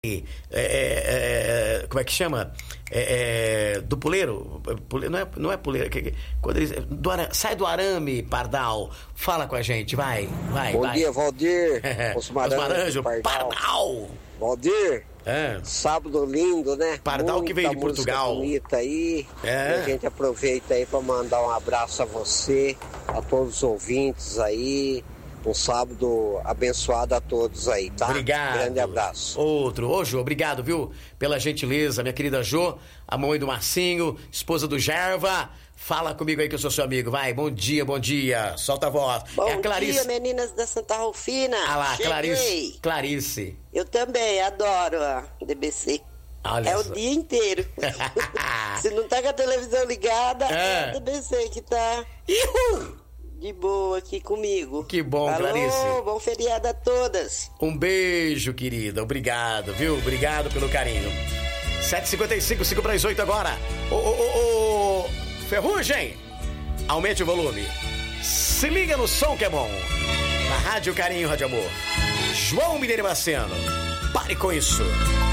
como é que chama? Do puleiro, não é puleiro, quando eles, sai do arame, Pardal, fala com a gente, vai. Bom dia, Valdir, Osmaranjo, Pardal. Valdir, sábado lindo, né? Pardal. Muita que veio de Portugal. Bonita aí. E a gente aproveita aí para mandar um abraço a você, a todos os ouvintes aí. Um sábado abençoado a todos aí, tá? Obrigado. Grande abraço. Ô, Jô, obrigado, viu? Pela gentileza, minha querida Jô, a mãe do Marcinho, esposa do Gerva. Fala comigo aí que eu sou seu amigo, vai. Bom dia. Solta a voz. Bom a Clarice. dia, meninas da Santa Rufina. Ah lá, Cheguei. Clarice. Eu também adoro a DBC. Olha o dia inteiro. Se não tá com a televisão ligada, é a DBC que tá... de boa aqui comigo. Que bom, Alô, Clarice. Bom feriado a todas. Um beijo, querida. Obrigado, viu? Obrigado pelo carinho. 7h55, 5:08 agora. Ô, Ferrugem, aumente o volume. Se liga no som que é bom. Na Rádio Carinho, Rádio Amor. João Mineiro Marciano. Pare com isso.